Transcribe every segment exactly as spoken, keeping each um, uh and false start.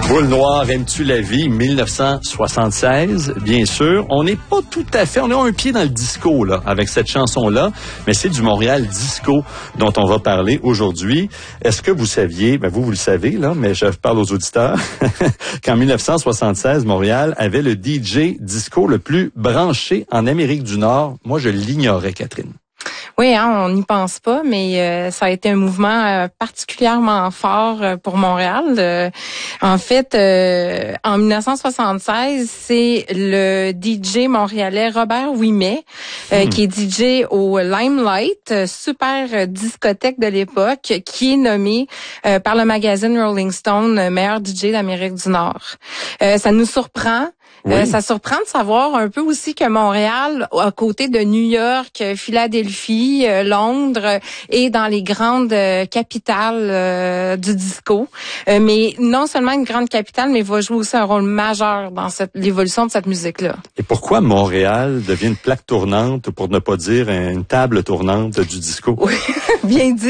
Boule noire, aimes-tu la vie? mille neuf cent soixante-seize, bien sûr. On n'est pas tout à fait, on a un pied dans le disco, là, avec cette chanson-là, mais c'est du Montréal disco dont on va parler aujourd'hui. Est-ce que vous saviez, ben vous, vous le savez, là, mais je parle aux auditeurs, qu'en mille neuf cent soixante-seize, Montréal avait le D J disco le plus branché en Amérique du Nord? Moi, je l'ignorais, Catherine. Oui, hein, on n'y pense pas, mais euh, ça a été un mouvement euh, particulièrement fort euh, pour Montréal. Euh, en fait, euh, en mille neuf cent soixante-seize, c'est le D J montréalais Robert Ouimet, euh, hmm. qui est D J au Limelight, euh, super discothèque de l'époque, qui est nommé euh, par le magazine Rolling Stone euh, meilleur D J d'Amérique du Nord. Euh, ça nous surprend. Oui. Euh, ça surprend de savoir un peu aussi que Montréal, à côté de New York, Philadelphie, euh, Londres, est dans les grandes euh, capitales euh, du disco. Euh, mais non seulement une grande capitale, mais va jouer aussi un rôle majeur dans cette, l'évolution de cette musique-là. Et pourquoi Montréal devient une plaque tournante, pour ne pas dire une table tournante du disco? Oui, bien dit.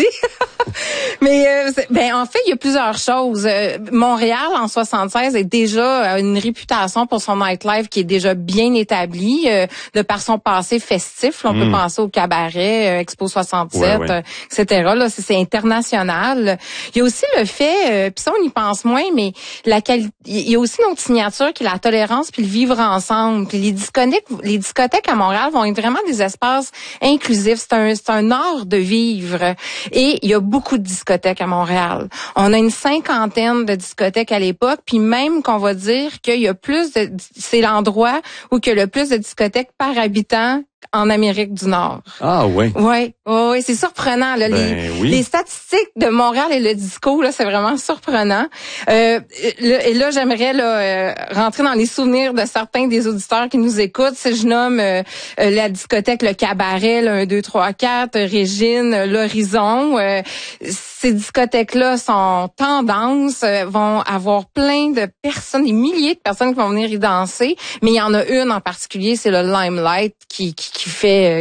Mais euh, ben en fait, il y a plusieurs choses. Euh, Montréal en soixante-seize est déjà une réputation pour son nightlife qui est déjà bien établie euh, de par son passé festif. Là, on mm. peut penser au cabaret, euh, Expo soixante-sept, ouais, ouais. Euh, et cetera. Là, c'est, c'est international. Il y a aussi le fait, euh, puis ça on y pense moins, mais la qualité. Il y a aussi notre signature qui est la tolérance puis le vivre ensemble. Puis les discothèques, les discothèques à Montréal vont être vraiment des espaces inclusifs. C'est un, c'est un art de vivre. Et il y a beaucoup de discothèques à Montréal. On a une cinquantaine de discothèques à l'époque, puis même qu'on va dire qu'il y a plus de... C'est l'endroit où il y a le plus de discothèques par habitant en Amérique du Nord. Ah oui. Oui, oui, c'est surprenant là. Ben, les, oui. les statistiques de Montréal et le disco là, c'est vraiment surprenant. Euh, et là, j'aimerais là euh, rentrer dans les souvenirs de certains des auditeurs qui nous écoutent. Si je nomme euh, euh, la discothèque, le cabaret, le un, deux, trois, quatre, Régine, l'Horizon. Euh, ces discothèques-là sont tendance, euh, vont avoir plein de personnes, des milliers de personnes qui vont venir y danser. Mais il y en a une en particulier, c'est le Limelight qui qui, qui fait